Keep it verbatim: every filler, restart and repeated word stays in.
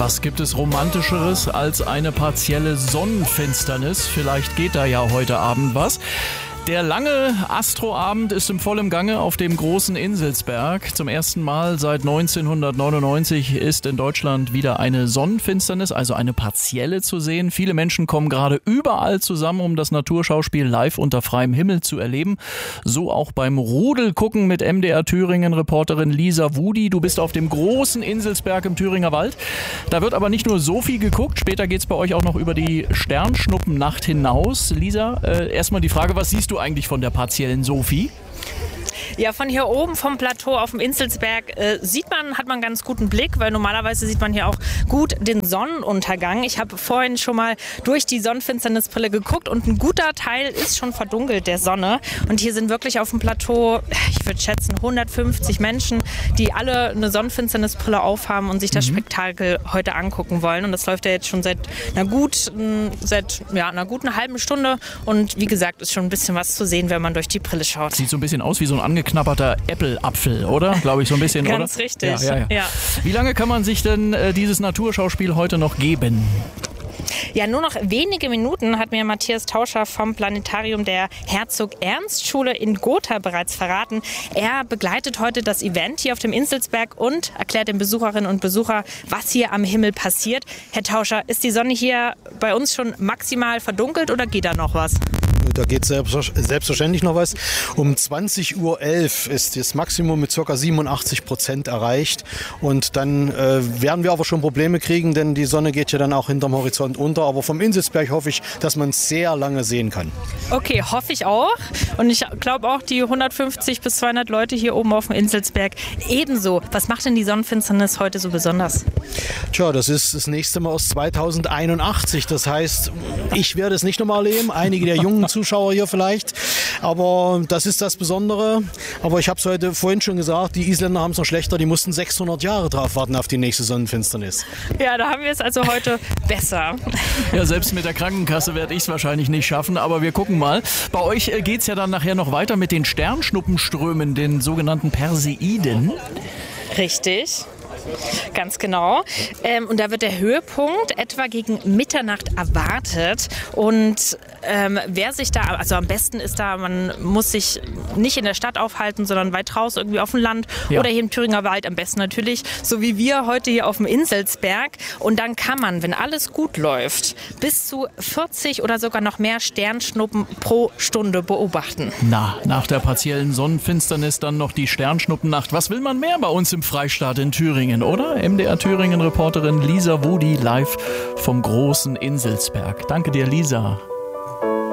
Was gibt es Romantischeres als eine partielle Sonnenfinsternis? Vielleicht geht da ja heute Abend was. Der lange Astroabend ist im vollen Gange auf dem großen Inselsberg. Zum ersten Mal seit neunzehnhundertneunundneunzig ist in Deutschland wieder eine Sonnenfinsternis, also eine partielle, zu sehen. Viele Menschen kommen gerade überall zusammen, um das Naturschauspiel live unter freiem Himmel zu erleben. So auch beim Rudelgucken mit M D R Thüringen-Reporterin Lisa Wudi. Du bist auf dem großen Inselsberg im Thüringer Wald. Da wird aber nicht nur so viel geguckt. Später geht es bei euch auch noch über die Sternschnuppennacht hinaus. Lisa, äh, erstmal die Frage, was siehst du eigentlich von der partiellen Sophie? Ja, von hier oben vom Plateau auf dem Inselsberg äh, sieht man, hat man einen ganz guten Blick, weil normalerweise sieht man hier auch gut den Sonnenuntergang. Ich habe vorhin schon mal durch die Sonnenfinsternisbrille geguckt und ein guter Teil ist schon verdunkelt der Sonne. Und hier sind wirklich auf dem Plateau, ich würde schätzen, hundertfünfzig Menschen, die alle eine Sonnenfinsternisbrille aufhaben und sich das mhm. Spektakel heute angucken wollen. Und das läuft ja jetzt schon seit einer, gut, seit, ja, einer guten halben Stunde. Und wie gesagt, ist schon ein bisschen was zu sehen, wenn man durch die Brille schaut. Sieht so ein bisschen aus wie so ein angeknabberter Apple-Apfel, oder? Glaube ich, so ein bisschen, oder? Ganz richtig. Ja, ja, ja. Ja. Wie lange kann man sich denn äh, dieses Naturschauspiel heute noch geben? Ja, nur noch wenige Minuten hat mir Matthias Tauscher vom Planetarium der Herzog-Ernst-Schule in Gotha bereits verraten. Er begleitet heute das Event hier auf dem Inselsberg und erklärt den Besucherinnen und Besuchern, was hier am Himmel passiert. Herr Tauscher, ist die Sonne hier bei uns schon maximal verdunkelt oder geht da noch was? Da geht selbstverständlich noch was. Um zwanzig Uhr elf ist das Maximum mit ca. siebenundachtzig Prozent erreicht. Und dann äh, werden wir aber schon Probleme kriegen, denn die Sonne geht ja dann auch hinterm Horizont unter. Aber vom Inselsberg hoffe ich, dass man es sehr lange sehen kann. Okay, hoffe ich auch. Und ich glaube auch die hundertfünfzig bis zweihundert Leute hier oben auf dem Inselsberg ebenso. Was macht denn die Sonnenfinsternis heute so besonders? Tja, das ist das nächste Mal aus zweitausendeinundachtzig. Das heißt, ich werde es nicht nochmal erleben. Einige der jungen Zuschauer hier vielleicht. Aber das ist das Besondere. Aber ich habe es heute vorhin schon gesagt, die Isländer haben es noch schlechter. Die mussten sechshundert Jahre drauf warten auf die nächste Sonnenfinsternis. Ja, da haben wir es also heute besser. Ja, selbst mit der Krankenkasse werde ich es wahrscheinlich nicht schaffen, aber wir gucken mal. Bei euch geht es ja dann nachher noch weiter mit den Sternschnuppenströmen, den sogenannten Perseiden. Richtig. Ganz genau. Ähm, und da wird der Höhepunkt etwa gegen Mitternacht erwartet. Und ähm, wer sich da, also am besten ist da, man muss sich nicht in der Stadt aufhalten, sondern weit raus, irgendwie auf dem Land ja. oder hier im Thüringer Wald am besten natürlich, so wie wir heute hier auf dem Inselsberg. Und dann kann man, wenn alles gut läuft, bis zu vierzig oder sogar noch mehr Sternschnuppen pro Stunde beobachten. Na, nach der partiellen Sonnenfinsternis dann noch die Sternschnuppennacht. Was will man mehr bei uns im Freistaat in Thüringen? Oder? M D R Thüringen-Reporterin Lisa Wudi live vom großen Inselsberg. Danke dir, Lisa.